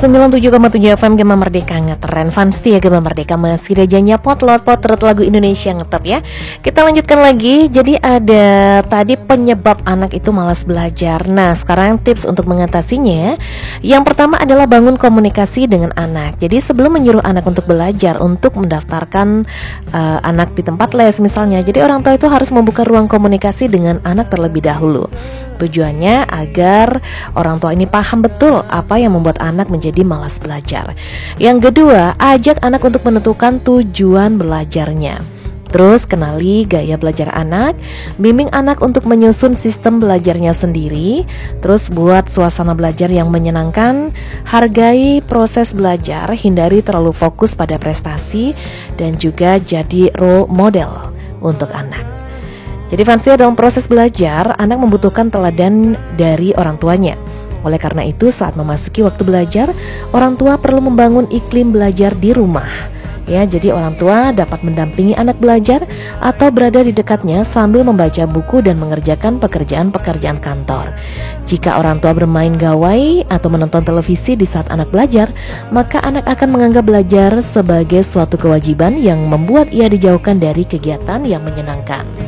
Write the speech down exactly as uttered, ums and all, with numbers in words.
sembilan puluh tujuh koma tujuh F M Gema Merdeka ngetren. Fans setia Gema Merdeka masih rajanya potlot potret lagu Indonesia ngetop ya. Kita lanjutkan lagi. Jadi ada tadi penyebab anak itu malas belajar. Nah sekarang tips untuk mengatasinya. Yang pertama adalah bangun komunikasi dengan anak. Jadi sebelum menyuruh anak untuk belajar, untuk mendaftarkan uh, anak di tempat les misalnya, jadi orang tua itu harus membuka ruang komunikasi dengan anak terlebih dahulu. Tujuannya agar orang tua ini paham betul apa yang membuat anak menjadi malas belajar. Yang kedua, ajak anak untuk menentukan tujuan belajarnya. Terus kenali gaya belajar anak, bimbing anak untuk menyusun sistem belajarnya sendiri. Terus buat suasana belajar yang menyenangkan, hargai proses belajar, hindari terlalu fokus pada prestasi, dan juga jadi role model untuk anak. Jadi fansia dalam proses belajar, anak membutuhkan teladan dari orang tuanya. Oleh karena itu, saat memasuki waktu belajar, orang tua perlu membangun iklim belajar di rumah. Ya, jadi orang tua dapat mendampingi anak belajar atau berada di dekatnya sambil membaca buku dan mengerjakan pekerjaan-pekerjaan kantor. Jika orang tua bermain gawai atau menonton televisi di saat anak belajar, maka anak akan menganggap belajar sebagai suatu kewajiban yang membuat ia dijauhkan dari kegiatan yang menyenangkan.